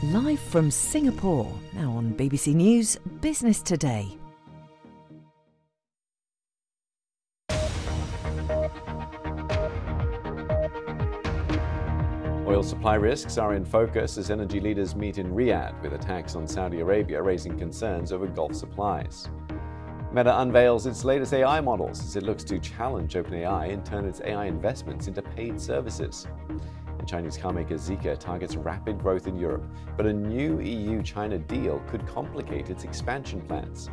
Live from Singapore, now on BBC News Business Today. Oil supply risks are in focus as energy leaders meet in Riyadh, with attacks on Saudi Arabia raising concerns over Gulf supplies. Meta unveils its latest AI models as it looks to challenge OpenAI and turn its AI investments into paid services. And Chinese car maker Zeekr targets rapid growth in Europe, but a new EU-China deal could complicate its expansion plans.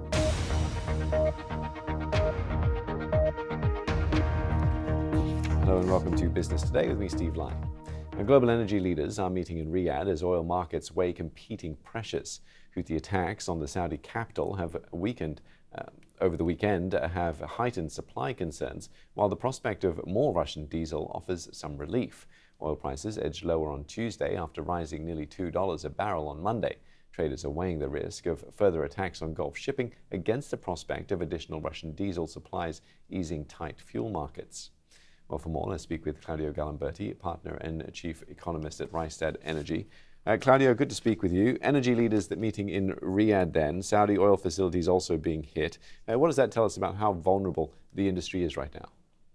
Hello and welcome to Business Today with me, Steve Lai. Now, global energy leaders are meeting in Riyadh as oil markets weigh competing pressures. Houthi attacks on the Saudi capital have weakened over the weekend, have heightened supply concerns, while the prospect of more Russian diesel offers some relief. Oil prices edged lower on Tuesday after rising nearly $2 a barrel on Monday. Traders are weighing the risk of further attacks on Gulf shipping against the prospect of additional Russian diesel supplies easing tight fuel markets. Well, for more, let's speak with Claudio Galimberti, partner and chief economist at Rystad Energy. Claudio, good to speak with you. Energy leaders that meeting in Riyadh then, Saudi oil facilities also being hit. What does that tell us about how vulnerable the industry is right now?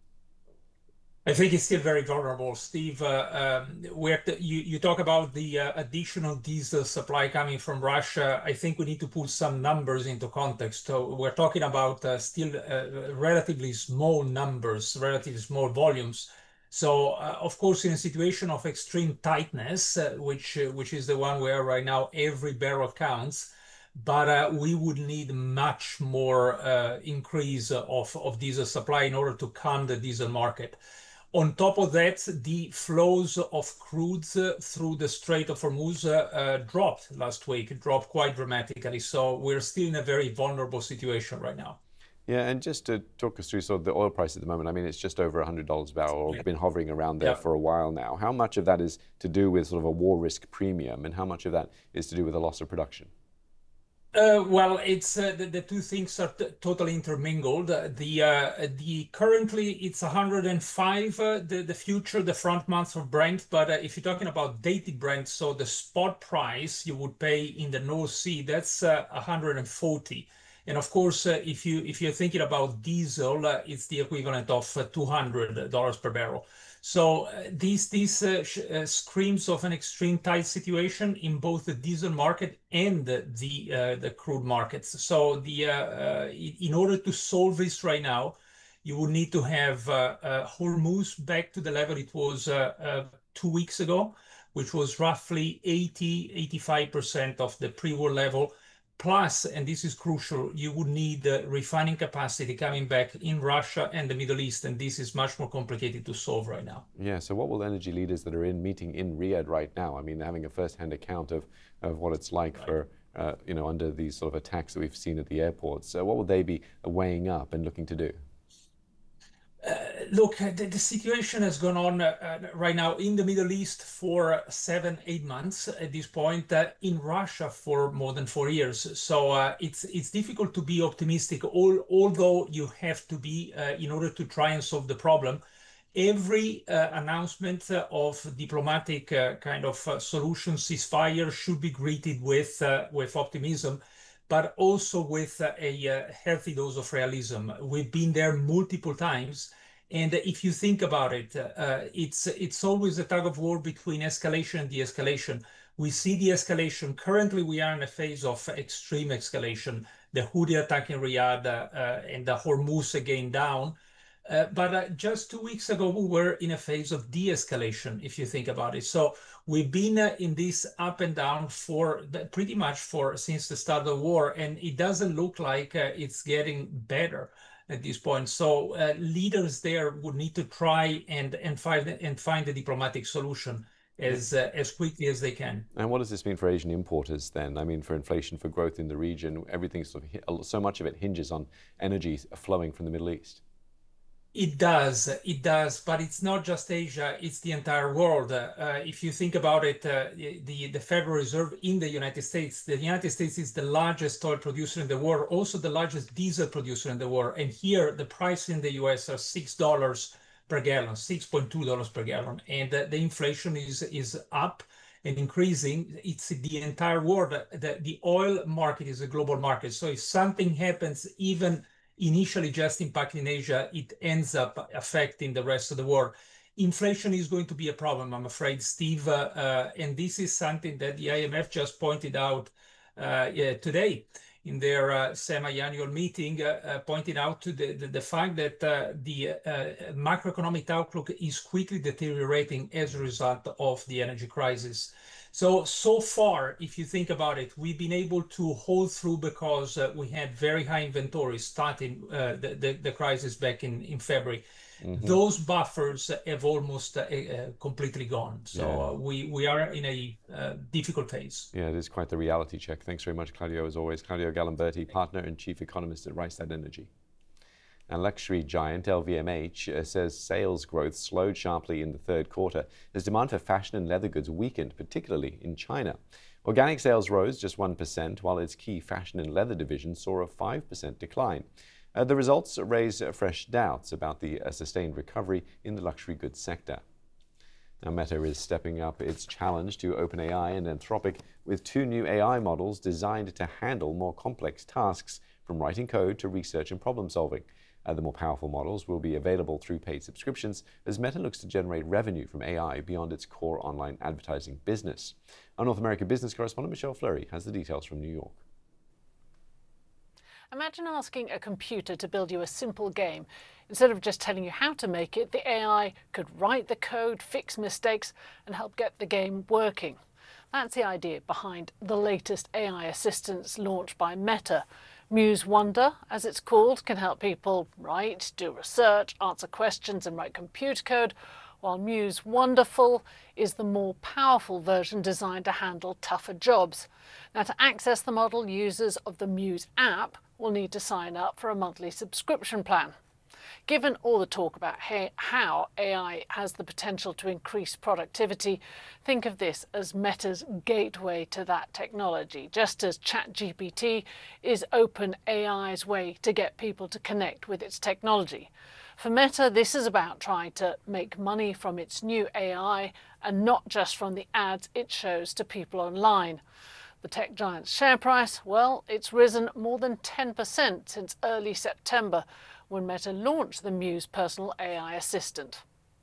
I think it's still very vulnerable, Steve. You talk about the additional diesel supply coming from Russia. I think we need to put some numbers into context. So we're talking about still relatively small numbers, relatively small volumes. So, of course, in a situation of extreme tightness, which is the one we are right now, every barrel counts. But we would need much more increase of diesel supply in order to calm the diesel market. On top of that, the flows of crudes through the Strait of Hormuz dropped last week, dropped quite dramatically. So we're still in a very vulnerable situation right now. Yeah, and just to talk us through sort of the oil price at the moment, I mean, it's just over $100 a barrel, or been hovering around there for a while now. How much of that is to do with sort of a war risk premium, and how much of that is to do with a loss of production? Well, it's the two things are totally intermingled. The currently it's 105 the future, the front months of Brent, but if you're talking about dated Brent, so the spot price you would pay in the North Sea, that's 140. And of course, if you're thinking about diesel, it's the equivalent of $200 per barrel. So these screams of an extreme tight situation in both the diesel market and the crude markets. So in order to solve this right now, you would need to have Hormuz back to the level it was 2 weeks ago, which was roughly 85% of the pre-war level. Plus, and this is crucial, you would need refining capacity coming back in Russia and the Middle East, and this is much more complicated to solve right now. Yeah, so what will energy leaders that are meeting in Riyadh right now, I mean, having a first-hand account of what it's like for, under these sort of attacks that we've seen at the airports, what will they be weighing up and looking to do? Look, the situation has gone on right now in the Middle East for 7-8 months at this point, in Russia for more than 4 years. So it's difficult to be optimistic, although you have to be in order to try and solve the problem. Every announcement of diplomatic kind of solution, ceasefire, should be greeted with optimism, but also with a healthy dose of realism. We've been there multiple times. And if you think about it, it's always a tug of war between escalation and de-escalation. We see de-escalation. Currently, we are in a phase of extreme escalation. The Houthi attack in Riyadh and the Hormuz again down. But just 2 weeks ago, we were in a phase of de-escalation, if you think about it. So we've been in this up and down for pretty much since the start of the war, and it doesn't look like it's getting better at this point. So leaders there would need to try and find a diplomatic solution as quickly as they can. And what does this mean for Asian importers then? I mean, for inflation, for growth in the region, everything so much of it hinges on energy flowing from the Middle East. It does, but it's not just Asia, it's the entire world. If you think about it, the Federal Reserve in the United States is the largest oil producer in the world, also the largest diesel producer in the world. And here, the price in the US are $6 per gallon, $6.2 per gallon. And the inflation is up. and increasing, it's the entire world. The oil market is a global market. So if something happens, even initially just impacting Asia, it ends up affecting the rest of the world. Inflation is going to be a problem, I'm afraid, Steve. And this is something that the IMF just pointed out today in their semi-annual meeting, pointing out to the fact that the macroeconomic outlook is quickly deteriorating as a result of the energy crisis. So far, if you think about it, we've been able to hold through because we had very high inventories starting the crisis back in February. Mm-hmm. Those buffers have almost completely gone. So we are in a difficult phase. Yeah, it is quite the reality check. Thanks very much, Claudio, as always. Claudio Galimberti, partner and chief economist at Rystad Energy. And luxury giant LVMH says sales growth slowed sharply in the third quarter as demand for fashion and leather goods weakened, particularly in China. Organic sales rose just 1%, while its key fashion and leather division saw a 5% decline. The results raise fresh doubts about the sustained recovery in the luxury goods sector. Now, Meta is stepping up its challenge to OpenAI and Anthropic with 2 new AI models designed to handle more complex tasks, from writing code to research and problem solving. The more powerful models will be available through paid subscriptions as Meta looks to generate revenue from AI beyond its core online advertising business. Our North American business correspondent Michelle Fleury has the details from New York. Imagine asking a computer to build you a simple game. Instead of just telling you how to make it, the AI could write the code, fix mistakes, and help get the game working. That's the idea behind the latest AI assistants launched by Meta. Muse Wonder, as it's called, can help people write, do research, answer questions, and write computer code, while Muse Wonderful is the more powerful version designed to handle tougher jobs. Now, to access the model, users of the Muse app will need to sign up for a monthly subscription plan. Given all the talk about how AI has the potential to increase productivity, think of this as Meta's gateway to that technology, just as ChatGPT is OpenAI's way to get people to connect with its technology. For Meta, this is about trying to make money from its new AI and not just from the ads it shows to people online. The tech giant's share price, well, it's risen more than 10% since early September, when Meta launched the Muse personal AI assistant.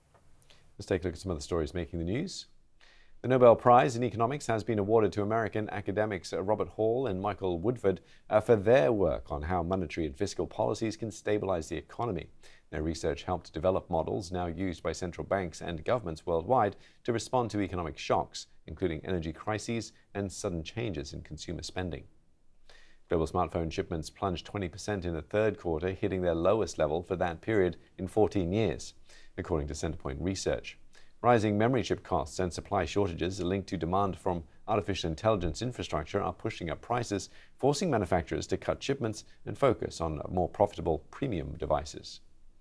Let's take a look at some other stories making the news. The Nobel Prize in Economics has been awarded to American academics Robert Hall and Michael Woodford for their work on how monetary and fiscal policies can stabilize the economy. Their research helped develop models now used by central banks and governments worldwide to respond to economic shocks, including energy crises and sudden changes in consumer spending. Global smartphone shipments plunged 20% in the third quarter, hitting their lowest level for that period in 14 years, according to Centerpoint Research. Rising memory chip costs and supply shortages linked to demand from artificial intelligence infrastructure are pushing up prices, forcing manufacturers to cut shipments and focus on more profitable premium devices.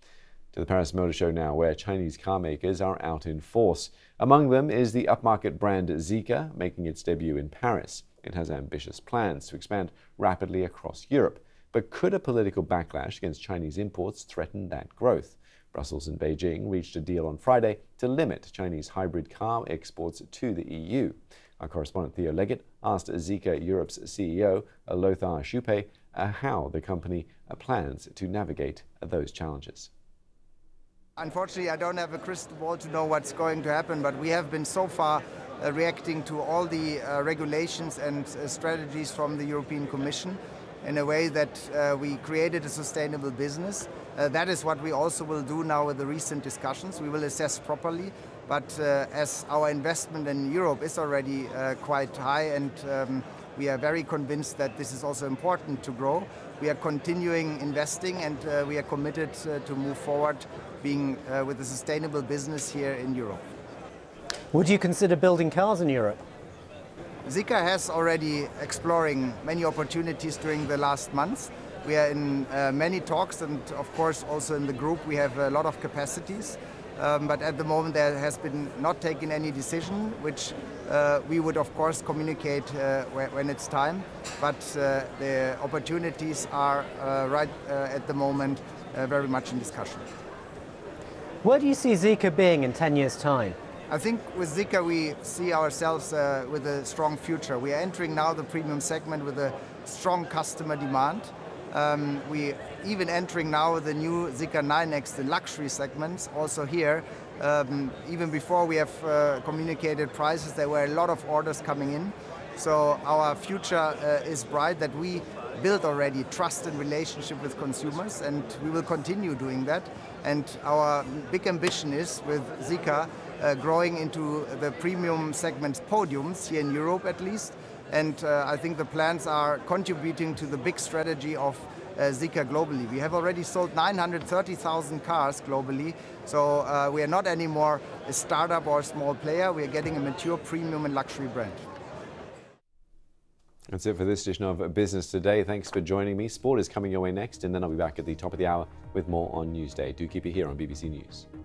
To the Paris Motor Show now, where Chinese car makers are out in force. Among them is the upmarket brand Zeekr, making its debut in Paris. It has ambitious plans to expand rapidly across Europe. But could a political backlash against Chinese imports threaten that growth? Brussels and Beijing reached a deal on Friday to limit Chinese hybrid car exports to the EU. Our correspondent Theo Leggett asked Zeekr Europe's CEO, Lothar Schuppe, how the company plans to navigate those challenges. Unfortunately, I don't have a crystal ball to know what's going to happen, but we have been so far reacting to all the regulations and strategies from the European Commission in a way that we created a sustainable business. That is what we also will do now with the recent discussions. We will assess properly, but as our investment in Europe is already quite high, and we are very convinced that this is also important to grow, we are continuing investing, and we are committed to move forward being with a sustainable business here in Europe. Would you consider building cars in Europe? Zeekr has already exploring many opportunities during the last months. We are in many talks, and of course also in the group we have a lot of capacities. But at the moment there has been not taken any decision, which we would of course communicate when it's time. But the opportunities are right at the moment very much in discussion. Where do you see Zeekr being in 10 years' time? I think with Zeekr we see ourselves with a strong future. We are entering now the premium segment with a strong customer demand. We even entering now the new Zeekr 9X, the luxury segments. Also here, even before we have communicated prices, there were a lot of orders coming in. So our future is bright, that we build already trust and relationship with consumers, and we will continue doing that. And our big ambition is with Zeekr growing into the premium segment podiums here in Europe at least. And I think the plans are contributing to the big strategy of Zeekr globally. We have already sold 930,000 cars globally, so we are not anymore a startup or a small player. We are getting a mature premium and luxury brand. That's it for this edition of Business Today. Thanks for joining me. Sport is coming your way next, and then I'll be back at the top of the hour with more on Newsday. Do keep it here on BBC News.